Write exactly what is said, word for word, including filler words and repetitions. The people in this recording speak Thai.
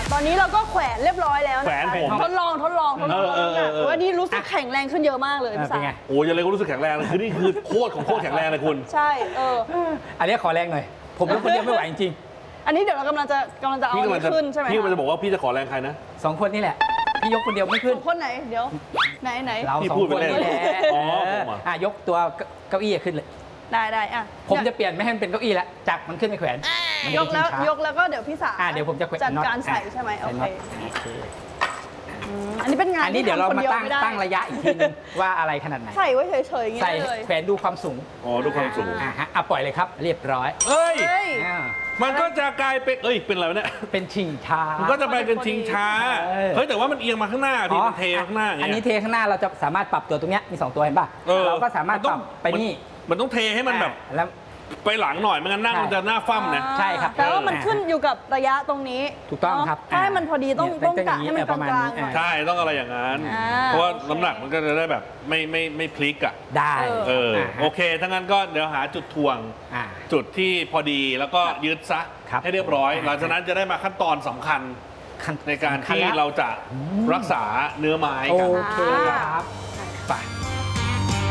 ตอนนี้เราก็แขวนเรียบร้อยแล้วนะแขวนผมทดลองทดลองทดลองน้ำหนักว่านี่รู้สึกแข็งแรงขึ้นเยอะมากเลยพี่สาวโอ้ยยังไงก็รู้สึกแข็งแรงเลยคือนี่คือโคตรของโคตรแข็งแรงเลยคุณใช่เอออันนี้ขอแรงหน่อยผมเป็นคนเดียวไม่ไหวจริงอันนี้เดี๋ยวเรากำลังจะกำลังจะเอาขึ้นใช่ไหมพี่กำลังจะบอกว่าพี่จะขอแรงใครนะสองคนนี่แหละพี่ยกคนเดียวไม่ขึ้นคนไหนเดี๋ยวไหนไหนเราสองคนนี่แหละอ๋ออ่ะยกตัวเก้าอี้ขึ้นเลยได้ได้อ่ะผมจะเปลี่ยนไม่ให้มันเป็นเก้าอี้แล้วจับมันขึ้นไปแขวนยกแล้วยกแล้วก็เดี๋ยวพี่สาวอ่ะเดี๋ยวผมจะจัดการใส่ใช่ไหมโอเคอันนี้เป็นงานอันนี้เดี๋ยวเรามาตั้งตั้งระยะอีกทีนึงว่าอะไรขนาดไหนใส่ไว้เฉยๆอย่างเงี้ยเลยใส่แขวนดูความสูงอ๋อดูความสูงอ่ะฮะอ่ะปล่อยเลยครับเรียบร้อยเอ้ยมันก็จะกลายเป็นเอ้ยเป็นอะไรเนี่ยเป็นชิงช้ามันก็จะไปเป็นชิงช้าเฮ้ยแต่ว่ามันเอียงมาข้างหน้าที่มันเทข้างหน้าอันนี้เทข้างหน้าเราจะสามารถปรับตัวตรงเนี้ยมีสองตัวเห็นป่ะเราก็สามารถปรับไปนี่มันต้องเทให้มันแบบแล้วไปหลังหน่อยไม่งั้นนั่งมันจะหน้าฟั่มนะใช่ครับแต่ว่ามันขึ้นอยู่กับระยะตรงนี้ถูกต้องครับถ้าให้มันพอดีต้องต้องกะให้มันกลางๆใช่ต้องอะไรอย่างนั้นเพราะว่าน้ำหนักมันก็จะได้แบบไม่ไม่ไม่พลิกอ่ะได้เออโอเคถ้างั้นก็เดี๋ยวหาจุดทวงจุดที่พอดีแล้วก็ยืดซะให้เรียบร้อยหลังจากนั้นจะได้มาขั้นตอนสำคัญในการที่เราจะรักษาเนื้อไม้กันโอเคครับ